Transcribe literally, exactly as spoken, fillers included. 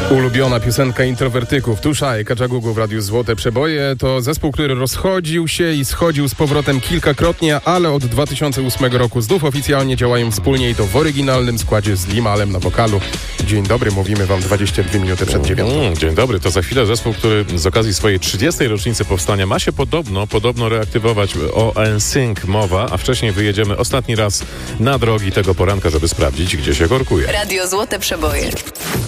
Ulubiona piosenka introwertyków, Tusza i Kajagoogoo w Radiu Złote Przeboje to zespół, który rozchodził się i schodził z powrotem kilkakrotnie, ale od dwa tysiące ósmego roku znów oficjalnie działają wspólnie i to w oryginalnym składzie z Limalem na wokalu. Dzień dobry, mówimy wam dwadzieścia dwie minuty przed dziewiątą. Mm, dzień dobry, to za chwilę zespół, który z okazji swojej trzydziestej rocznicy powstania ma się podobno, podobno reaktywować. O N Sync mowa, a wcześniej wyjedziemy ostatni raz na drogi tego poranka, żeby sprawdzić, gdzie się korkuje. Radio Złote Przeboje.